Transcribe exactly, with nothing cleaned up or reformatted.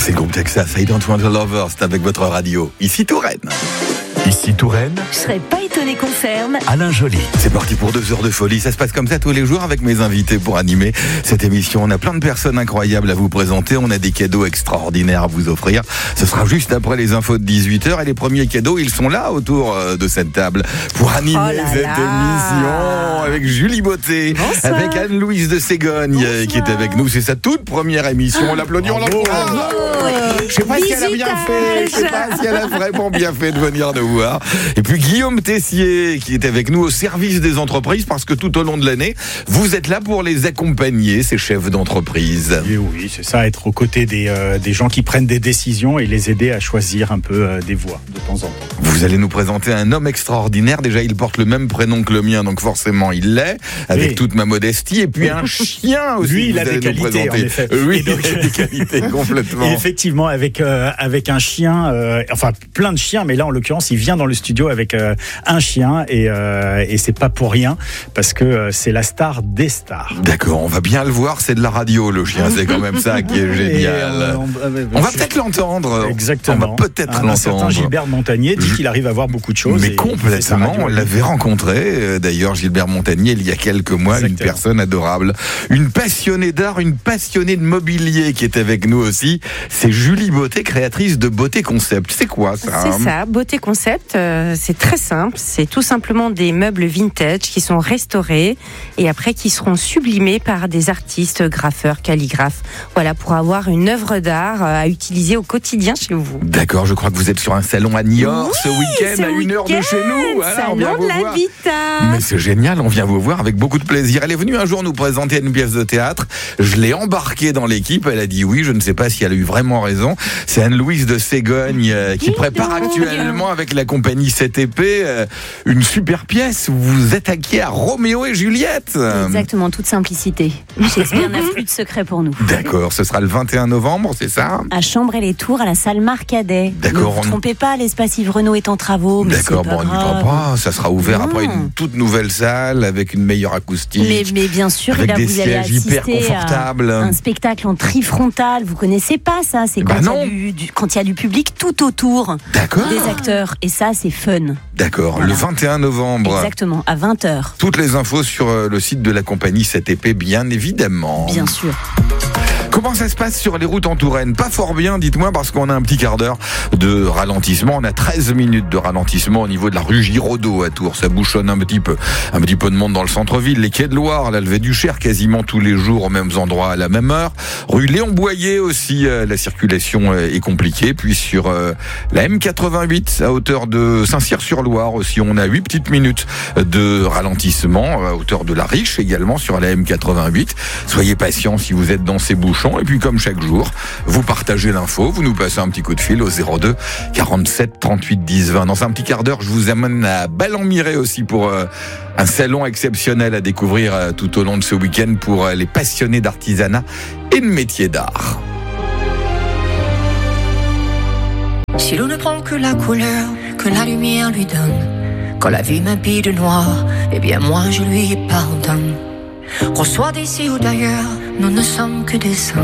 C'est le groupe Texas, I Don't Want a Lover, c'est avec votre radio. Ici Touraine. Ici Touraine, Je serais pas étonné qu'on ferme. Alain Joly. C'est parti pour deux heures de folie. Ça se passe comme ça tous les jours avec mes invités pour animer cette émission. On a plein de personnes incroyables à vous présenter. On a des cadeaux extraordinaires à vous offrir. Ce sera juste après les infos de dix-huit heures. Et les premiers cadeaux, ils sont là autour de cette table pour animer Oh là cette là. émission avec Julie Beauté, Bonsoir. avec Anne-Louise de Ségogne euh, qui est avec nous. C'est sa toute première émission. On l'applaudit, on l'encourage. Je sais pas si elle a bien fait. Je sais pas si elle a vraiment bien fait de venir nous voir. Et puis Guillaume Tessier qui est avec nous au service des entreprises parce que tout au long de l'année, vous êtes là pour les accompagner, ces chefs d'entreprise. Et oui, c'est ça, être aux côtés des, euh, des gens qui prennent des décisions et les aider à choisir un peu euh, des voies de temps en temps. Vous allez nous présenter un homme extraordinaire. Déjà, il porte le même prénom que le mien, donc forcément, il l'est, avec Oui. toute ma modestie. Et puis un chien aussi. Lui, il que a vous des allez nous qualités, présenter. en effet. Oui, Et donc- il a des qualités, complètement. Et effectivement, avec, euh, avec un chien, euh, enfin plein de chiens, mais là en l'occurrence, il vient dans le studio avec euh, un chien et, euh, et c'est pas pour rien parce que euh, c'est la star des stars. D'accord, on va bien le voir, c'est de la radio, le chien. C'est quand même ça qui est Et, génial. euh, on, euh, On va je- peut-être l'entendre. Exactement. On va peut-être un, un certain l'entendre. Gilbert Montagnier dit qu'il arrive à voir beaucoup de choses. Mais et il fait sa complètement, radio. on l'avait rencontré, euh, d'ailleurs Gilbert Montagnier, il y a quelques mois, une Exactement. personne adorable, une passionnée d'art, une passionnée de mobilier qui est avec nous aussi, c'est Julie Beauté, créatrice de Beauté Concept. C'est quoi ça? C'est ça, Beauté Concept, euh, c'est très simple. C'est tout simplement des meubles vintage qui sont restaurés et après qui seront sublimés par des artistes, graffeurs, calligraphes. Voilà, pour avoir une œuvre d'art euh, à utiliser au quotidien chez vous. D'accord, je crois que vous êtes sur un salon à Niort Oui, ce week-end ce à une heure de week-end, chez nous. Voilà, on vient Salon vous de voir. l'habitat. Mais c'est génial, on vient vous voir avec beaucoup de plaisir. Elle est venue un jour nous présenter une pièce de théâtre. Je l'ai embarquée dans l'équipe. Elle a dit oui, je ne sais pas si elle a eu vraiment raison. C'est Anne-Louise de Ségogne euh, qui Dis prépare donc. actuellement avec la compagnie sept épées euh, une super pièce où vous vous attaquez à Roméo et Juliette. Exactement, toute simplicité. Shakespeare n'a plus de secret pour nous. D'accord, ce sera le vingt et un novembre, c'est ça? À Chambray-les-Tours, à la salle Marcadet. D'accord, Ne vous on- trompez pas, l'espace Yves Renaud est en travaux. Mais D'accord, c'est pas bon, on n'y va grave. pas. Ça sera ouvert Non. après une toute nouvelle salle avec une meilleure acoustique. Mais, mais bien sûr, Avec et là des vous allez sièges hyper assister à confortables. un spectacle en trifrontal. Vous connaissez pas ça? C'est Bah quand il y non. a du, du- quand il y a du public tout autour D'accord. des acteurs. Et ça, c'est fun. D'accord, Voilà. le vingt et un novembre. Exactement, à vingt heures, Toutes les infos sur euh, le site de la compagnie sept épées, bien évidemment. bien sûr. Comment ça se passe sur les routes en Touraine? Pas fort bien, dites-moi, parce qu'on a un petit quart d'heure de ralentissement. On a treize minutes de ralentissement au niveau de la rue Giraudot à Tours. Ça bouchonne un petit peu. Un petit peu de monde dans le centre-ville. Les quais de Loire, la levée du Cher, quasiment tous les jours aux mêmes endroits à la même heure. Rue Léon Boyer aussi, euh, la circulation euh, est compliquée. Puis sur euh, la M quatre-vingt-huit, à hauteur de Saint-Cyr-sur-Loire aussi, on a huit petites minutes de ralentissement. À hauteur de la Riche également sur la M quatre-vingt-huit. Soyez patients si vous êtes dans ces bouchons. Et puis comme chaque jour, vous partagez l'info, vous nous passez un petit coup de fil au zéro deux quarante-sept trente-huit dix vingt. Dans un petit quart d'heure, je vous amène à Ballon-Miré aussi pour euh, un salon exceptionnel à découvrir euh, tout au long de ce week-end pour euh, les passionnés d'artisanat et de métiers d'art. Si l'on ne prend que la couleur que la lumière lui donne, quand la vie m'habille de noir, eh bien moi je lui pardonne. Qu'on soit d'ici ou d'ailleurs, nous ne sommes que des saints.